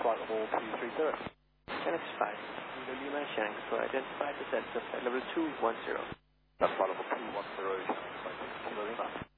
flight level 230. NX 5, Kilo Lima Shanghai, identify descent of flight level 210. That's flight level 210, Shanghai, Kilo Lima.